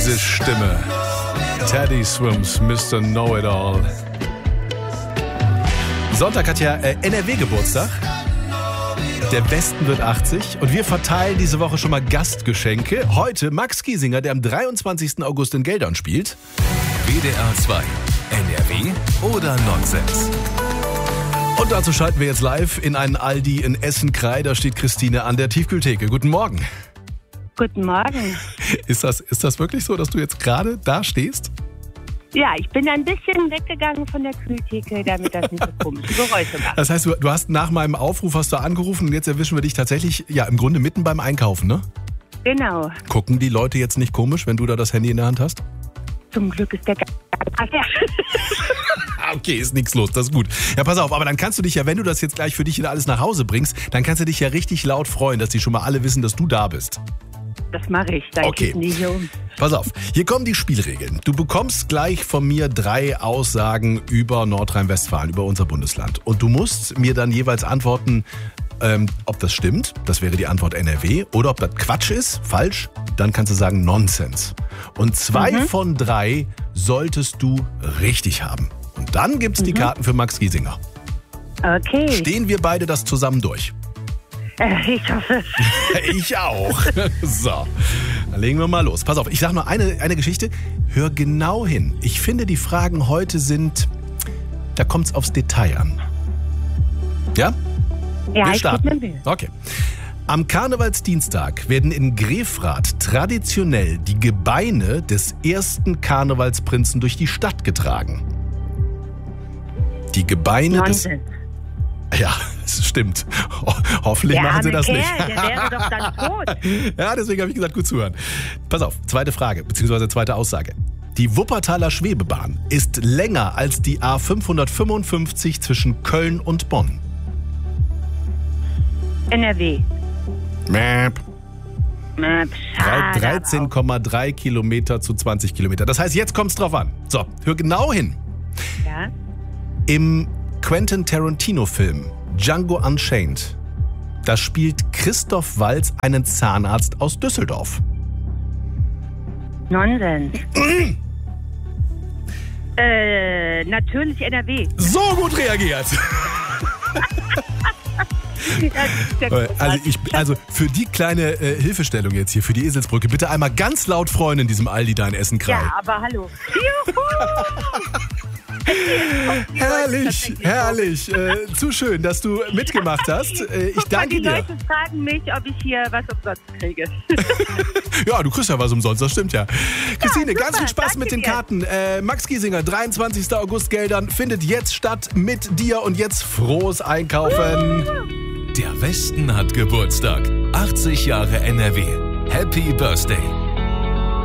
Diese Stimme. Teddy Swims, Mr. Know-It-All. Sonntag hat ja NRW Geburtstag. Der Westen wird 80 und wir verteilen diese Woche schon mal Gastgeschenke. Heute Max Giesinger, der am 23. August in Geldern spielt. WDR 2, NRW oder Nonsens? Und dazu schalten wir jetzt live in einen Aldi in Essen-Krei. Da steht Christine an der Tiefkühltheke. Guten Morgen. Guten Morgen. Ist das wirklich so, dass du jetzt gerade da stehst? Ja, ich bin ein bisschen weggegangen von der Kühltheke, damit das nicht so komische Geräusche macht. Das heißt, du hast nach meinem Aufruf hast du angerufen und jetzt erwischen wir dich tatsächlich, ja, im Grunde mitten beim Einkaufen, ne? Genau. Gucken die Leute jetzt nicht komisch, wenn du da das Handy in der Hand hast? Zum Glück ist der Okay, ist nichts los, das ist gut. Ja, pass auf, aber dann kannst du dich ja, wenn du das jetzt gleich für dich wieder alles nach Hause bringst, dann kannst du dich ja richtig laut freuen, dass die schon mal alle wissen, dass du da bist. Das mache ich, da Okay. ich nie hier um. Pass auf, hier kommen die Spielregeln. Du bekommst gleich von mir 3 Aussagen über Nordrhein-Westfalen, über unser Bundesland. Und du musst mir dann jeweils antworten, ob das stimmt, das wäre die Antwort NRW, oder ob das Quatsch ist, falsch, dann kannst du sagen Nonsens. Und 2 von 3 solltest du richtig haben. Und dann gibt's die Karten für Max Giesinger. Okay. Stehen wir beide das zusammen durch? Ich hoffe. Ich auch. So, dann legen wir mal los. Pass auf, ich sag nur eine Geschichte. Hör genau hin. Ich finde, die Fragen heute sind, da kommt's aufs Detail an. Ja? Ja, Wir ich starten. gebe mir Mühe. Okay. Am Karnevalsdienstag werden in Grefrath traditionell die Gebeine des ersten Karnevalsprinzen durch die Stadt getragen. Die Gebeine Nonsens. Ja, das stimmt. Hoffentlich Der machen sie arme das Kerl, nicht. der wäre doch dann tot. Ja, deswegen habe ich gesagt, gut zuhören. Pass auf, zweite Frage, beziehungsweise zweite Aussage. Die Wuppertaler Schwebebahn ist länger als die A555 zwischen Köln und Bonn. NRW. Mäp. Schade. 13,3 Kilometer zu 20 Kilometer. Das heißt, jetzt kommt's drauf an. So, hör genau hin. Ja. Im Quentin Tarantino-Film Django Unchained, da spielt Christoph Waltz einen Zahnarzt aus Düsseldorf. Nonsens. Natürlich NRW. So gut reagiert. Also für die kleine Hilfestellung jetzt hier, für die Eselsbrücke, bitte einmal ganz laut freuen in diesem Aldi da in Essen-Krei. Ja, aber hallo. Juhu! Herrlich, herrlich. Zu schön, dass du mitgemacht hast. Ich danke Die dir. Leute fragen mich, ob ich hier was umsonst kriege. Ja, du kriegst ja was umsonst, das stimmt ja. Christine, super, ganz viel Spaß danke mit den dir. Karten. Max Giesinger, 23. August Geldern, findet jetzt statt mit dir und jetzt frohes Einkaufen. Der Westen hat Geburtstag. 80 Jahre NRW. Happy Birthday.